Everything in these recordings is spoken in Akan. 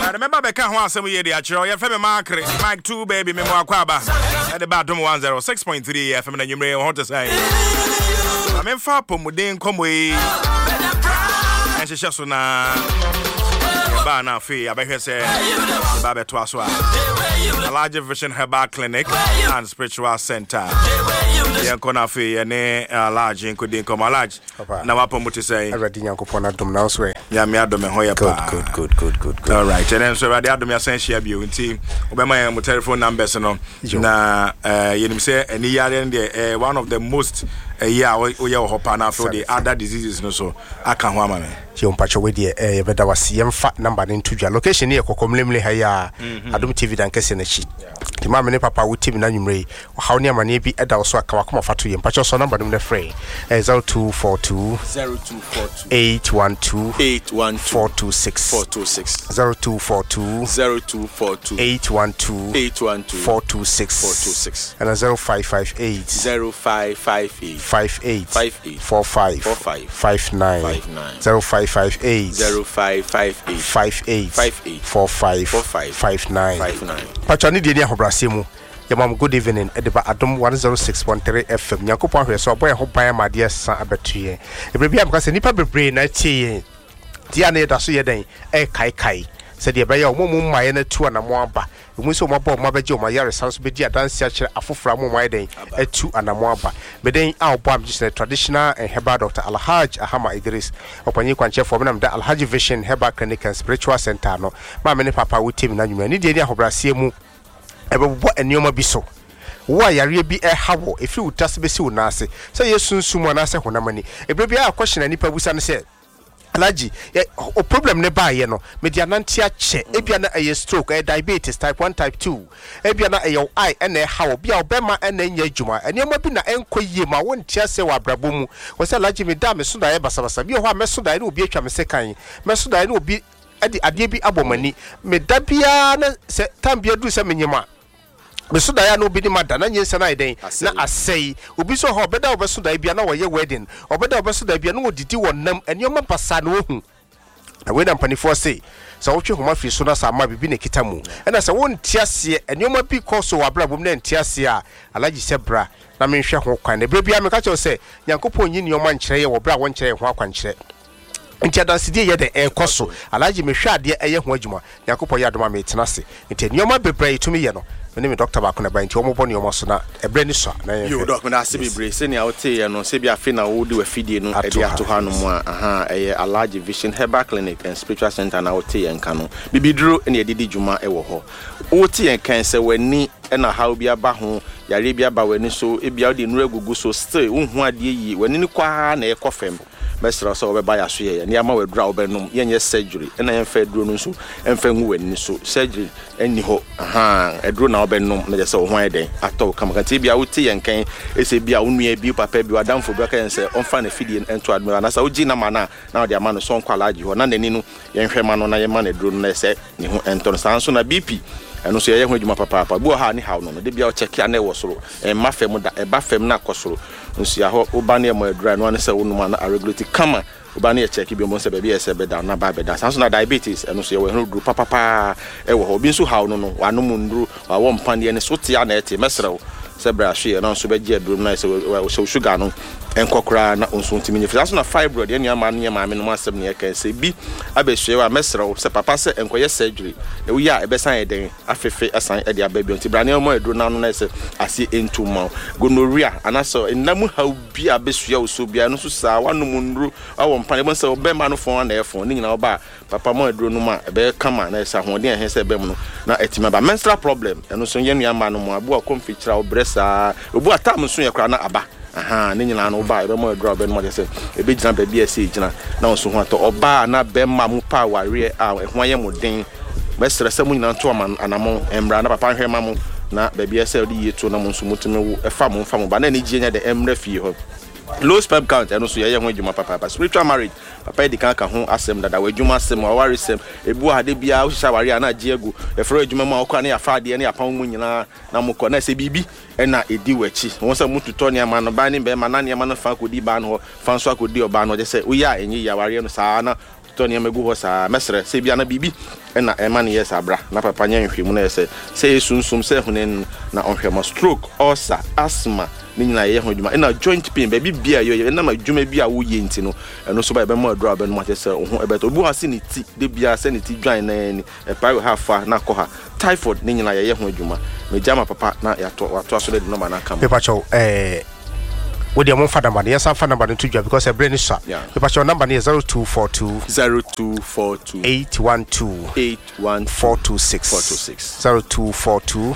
remember be kan ho asem ye de akire ye feme makre Mike 2 baby me mo akwaba e de ba dom 106.3 FM na nwumre ho to say I'm fa pomuden komo yi en hye so na ba na fe abehwe se ba beto aso a Large Vision Herbal Clinic and Spiritual Center yanko na fe ne large nkodi nkomo large na wapo muti say already yankopon adom na so ya me adom ho ya pa good all right and then so already adom ya san share bio nti obema ya mo telephone numbers no na yenim say any yare dey one of the most yeah we hopa na for the other diseases no so aka ho ama me you mpacho we dey e beda wase yemfa number ne ntudwa location ne kokomlemle ha ya adom TV dan kese na chi ti ma me ne papa wo team na nwumre how ne amane bi eda so aka wakoma fato ye mpacho so number dem le free 0242 812 426 0242 812 426 and 0558 58 45 59 0558 45 59 Pachani de ahobrasemu yamam good evening edeba adom 106.3 FM yakopon hweso boy ho ban amade san abetue ebrebia am ka se nipa bebre na tie dia na edaso ye den kai said ye baya omo mmaye na tu anamo aba emu so mabo mabeje o mayare sanso bedi adanse a kire afofra mo mmaye den atu anamo aba beden a obo am just traditional and herbal Dr. Alhaj Ahama Idris opanyi kwanche fo benam da Alhaj Vision Herbal Clinic and Spiritual Center no ma me ne papa wotem na nwuma ni de ni ahobrase mu ebebo enioma bi so wa yare bi hawo efi utase besi unase se yesunsumu na se honamani ebrebia akwhye na nipa busa ne se Alaji o problem ne ba ye no medianantia che ebia na a stroke diabetes type 1 type 2 ebia na a eye ene hawo bia obema ene nya adwuma enioma bi na enkoyie ma wontia se wa brabo mu wo se alaji me da me so da ye basabasa bi ho a me so da ye obi atwa me sekan me so da ye obi ade bi abomani me da bia na se tambia du se menyema beso da ya no bi ni mada na nyensa na iden na asei obi so ho beda obeso da bia na wo ye wedding obeda obeso da bia na odidi wonnam enioma pasa na ohu na we na mpanifo sei so wo twe homa fi so na sa ma bibi na kitamu na sa won tiase enioma bi koso wa brabom na ntiase a alaji sebra na menhwe ho kwan na brebia me ka che se nyankopon nyi nioma nkyere ye wo bra won kyere ho akwankyere nti adansidie ye de ekoso alaji mehwe ade eye ho adwuma nyankopon ya adoma me tenase nti enioma bebre itumi ye no me name Dr. Bakuna Banti omo boni omo so na ebre ni so na you doc na se bebre se ne a wote ye no se bia fe na wo de wa fidie no e bia to ha no mu eye Large Vision Herbal Clinic and Spiritual Center na wote ye nka no bibiduro ne edidi dwuma e wo ho wote ye kan se wani e na ha obi aba ho yare bi aba wani so e bia de nura gugu so still unhu ade yi wani ni kwa na e kofem mesra so obeba ya so ye niama wadura obenum yenye surgery na yen fa duro no so emfa hu wani so surgery eni ho eduro na obenum na je se ho eden ato kamaka ti bia wuti yen kan ese bia unua bi papa bi wadamfo bi kan se onfa na fidie ento admira na sa ogi na mana na odi ama no so nkwa Large ho na nani no yen hwe ma no na yen ma na duro na se ni ho ento san so na BP eno so ye ho adwuma papa bu ha ni hawo no de bia o check ya na e wo soro ma fem da e ba fem na akosoro nso ya ho oba na e mo adura no na se wonu na regulate kama oba na e check bi mo se be se be da na ba be da san so na diabetes eno so ye we ho duru papa e wo ho bi nso hawo no wanu mu nduru wa wo mpande ne so te ya na ete mesrew se bra hwe na nso be je aduru na se wo sugar no enkokra na onso ntimi nyefi san so na fibroid enu ama no ye ma me no asem ne kan se bi abehwe wa mesrew se papa se enkoye surgery e wi ya e be san eden afefe asan e de ababi onti brane mo aduru na no na se ase entu ma gonorrhea anaso enam ha bi abehwe oso bia no so sa wanu mu nduru awo mpane mo se obema no fon na e fon ni nyina oba papa mo aduru no ma e be kama na se hoden he se be mu no na etima ba menstrual problem eno so ye nua ma no mo abu akomfichira obresa obu atam so ye kra na aba ne nyina no ba ebe mo adura be no se ebe gina ba bi ese gina na onso ho ato oba na be ma mu pa ware a ho aye modin mesre se mu nyina to anamo emra na papa hwe ma mu na ba bi ese odi yeto na mo nso mutime wo efa mo mfa mo ba na ni gienya de emra fie ho low sperm count eno so ye ho adwuma papa spiritual marriage papa di kan ka ho asem dada wadwuma asem aware sem ebu ade bia wo hisa ware ana gie egu efro adwuma ma okwa na ya fa ade na ya pan mu nyina na mokọ na se bibi ena edi wachi won se mututo ne ama no ba ni be ma na ne ama no fa kodi ba no fa nso akodi oba no je se wo ya enyi ya ware no saa na to ne megu ho saa mesre se bia na bibi na ema ne yes abra na papa nya nhwemu na se sunsum se hunen na onhwema stroke ulcer asthma ni nyina ye ho djuma na joint pain ba bibia yo na ma djuma bia wo ye nti no eno so ba be mo adura ba no ma se ho ebeto obu ha se ne ti de bia se ne ti dwan na ni e pa we ha fa na ko ha typhoid ni nyina ye ho djuma me jama papa na ya to wato aso de no ma na kam pepa chow with your father money, yes, I'm father money to you because a brain is shot. Yeah. But your number is 0242 812 426 0242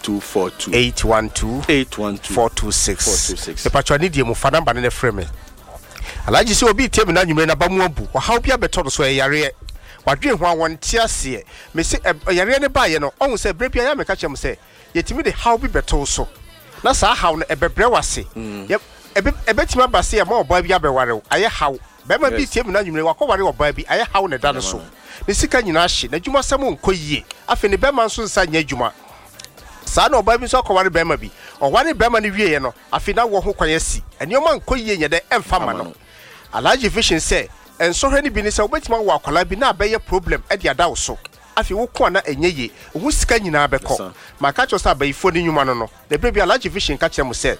812 426. The patron need you father money the frame. I like you see obi tell me na nyumre na ba mu abu. Wa how bia beto so yare. Wa dwen ho awon tiase. Me say yare ne ba ye no. On say bre bia ya me ka chem say yetimi de how bi beto so. Na sa how no ebebre wase. Yep. Ebetima base ya ma oba bia beware aye how. Be ma bi tie me na nyumre wakoware oba bi aye how ne da no so. Ne sika nyina hye na dwuma sam nkoyie. Afi ne be ma nso nsa nya dwuma. Sa na oba bi so akoware be ma bi. Oware be ma ne wie ye no. Afi na wo ho kwan asi. Enioma nkoyie nya de emfa ma no. Alaji Vision say enso hwe ni bi ni se obetima wo akola bi na be ye problem e dia da wo so. Afi wo ko na enyeye. Wo sika nyina be ko. Maka cho sa bayifo ni nyuma no. De bre bi Alaji Vision ka kire mo say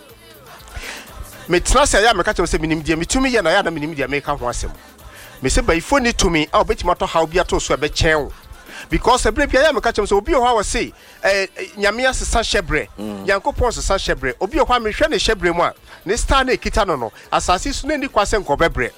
me trasa ya me ka che se minim die mitumi ye na ya na minim die me ka ho asem me se bayifo ni tumi a obetima to how bia to so e be chen because e bre bia ya me ka che se obi ho a wo se nyame asesa hyebre yankopon sesa hyebre obi ho a me hwe ne hyebre mu a ne star na ekita no no asase su na ni kwase nkobebre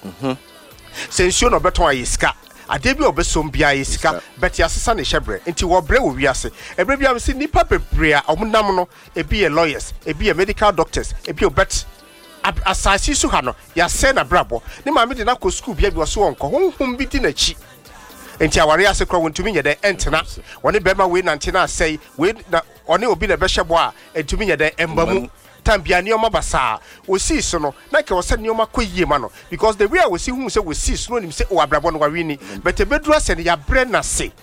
sensuo no beton ayiska ade bi obesom bia yisika beti asesa ne hyebre nti wo bre wo wiase e bre bia me se nipa bebre a omnam no ebi ye lawyers ebi ye medical doctors ebi obet asasi su ha no ya se na brabo ne ma me de na ko school bia bi wo so wonko honhom bi di na chi enti aware ase kro wontumi nye de entena woni bema we na ntena asai we na oni obi na be hyebo a entumi nye de embamu tambia ne oma basa o si so no na ke wo se ne oma koyie ma no because the way we see hu se we see so no nim se o abrabo no wawini but e bedru ase ne ya bre na se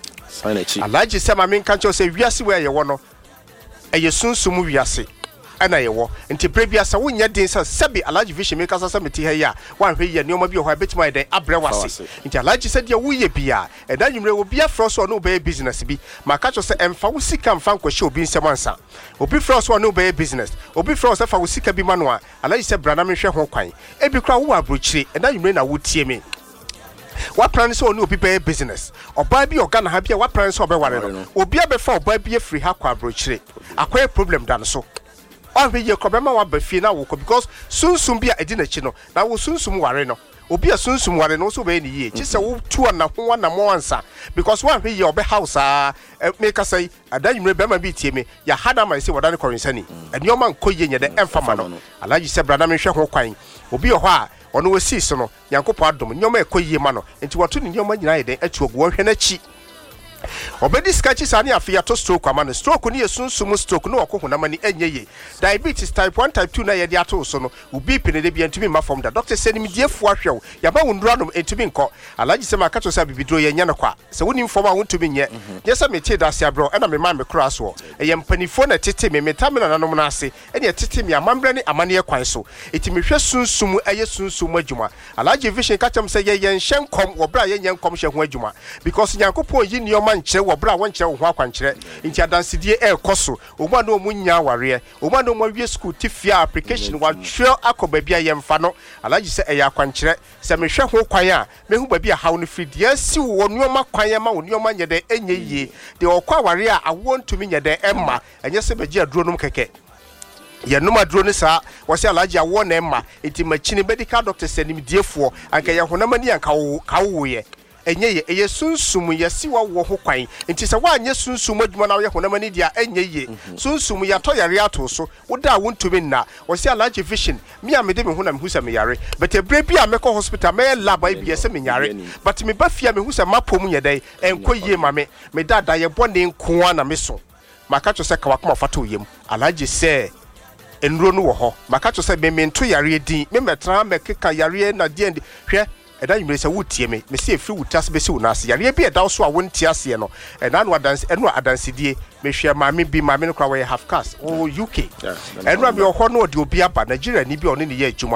alaji se ma me nka ncho se wiase we ye wo no eye sunsumu wiase ana yewo nti prebia sa wonya din sa sebi Alaji Vision make asa meti ha ya wan hwe ye neoma bi ho abetima den abrewase nti Alaji se dia wo ye bia e da nwumre wo bia froso no be business bi maka cho se emfa wo sika mfa nkohye obi nsemansa obi froso no be business obi froso fa wo sika bi mano a Alaji se brana me hwe ho kwan e bi kra wo abrochire e da nwumre na wo tie me what plan so no be business oba bi organ ha bia what plan so be ware no obi abefa oba bi free ha kwa abrochire akwai problem dan so on we ye kobema wa bafie na wo ko because sunsum bia edi na chi no na wo sunsum ware no obi a sunsum ware no so be ni ye chi se wo tuo na ho na mo ansa because one we ye obe house make us say adanwure bema bi tie me ya hada man say wadane korinsani enioma nkoye nye de emfama no Alaji se brada me hwe ho kwan obi ho a ono wo si so no Nyankopɔ adom nyoma ekoye ma no enti wato ni nyoma nyina ye de atuogu wo hwe na chi obedi skachi sani afia to stroke amane stroke ni yesunsumu stroke no okohuna mani enyeye diabetes type 1 type 2 na ye dia to so no ubi pene de bia ntumi ma from da doctor say ni mediefu ahwew ya ba wundura no ntumi nko Alaji se maka to say bibidro ye nya no kwa se woni mfom a wontumi nye ye se mete da se abro na me ma me kra so ye mpanifo na tete me metamina nanom na ase ene tete me amambre ne amane kwan so eti me hwe sunsumu eye sunsumu adwuma Alaji Vision katam say ye nhyen kom wo bra ye nyen kom hwe ho adwuma because Nyankopon yi nioma nkyere wo bra won kyere wo ho akwankyere nti adansedie koso omo na omunya ware omo na omo wie school tifia application wa twa akoba bia ye mfa no Alaji se eya akwankyere se me hwe ho kwan a me hu ba bia hawo no fridi asi wo nioma kwan ma wo nioma nyede enye yie de okwa ware a awo ntumi nyede emma enye se beji aduro num keke ye numa duro ni sa wo se Alaji awo na emma enti machine medical doctor se nim diefo anka ye honamani anka wo ye enye ye sunsum ye siwa wo ho kwan enti se wa anye sunsum adwuma na ye honamani dia enye ye sunsum ya to yare ato so woda wontumi nna wo se Alaji Vision me a me de me ho na me hu se me yare but e bre bia me ko hospital me lab ai bia se me yare but me ba fia me hu se mapom ye dai enkoyie ma me dada ye bone nko na me so maka cho se ka wakoma fato yem Alaji se enro no wo ho maka cho se me mento yare din me metra me keka yare na die hwe eda yimre se wutie me se efri wutas be se wonase yare bi eda so a wontie ase no ena no adansedie me hwe maame bi maame no kwa we half caste o UK ena bi ho no de obi aba Nigeria ni bi one ne ye adwuma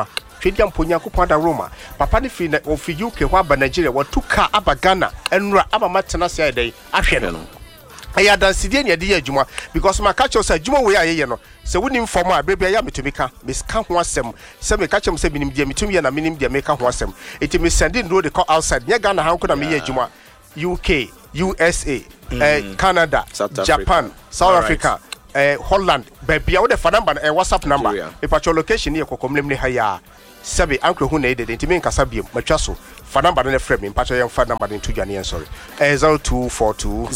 twedia mponya kopon da Roma papa ne fi na ofi UK ho aba Nigeria watu ka aba Ghana enura aba matena sia dai ahwe no aya dansidie ne de adwuma because my catch us adwuma we ayeye no se woni inform a bebia ya metumika miska ho asem se me catch am se binim dia metum ye na minim dia meka ho asem eti me send in road call outside nya Ghana han ko na me ye adwuma UK USA Canada Japan South Africa Holland bebia wo de fa number WhatsApp number e patcho location ye kokomlem ne ha ya sebe ankro hu na ede enti me nkasa biem matwa so fa number ne frame patcho ye fa number ne to dwane en sorry 0242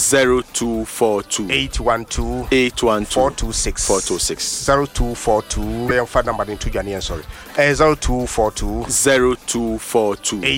812 426 0242 ye fa number ne to dwane en sorry 0242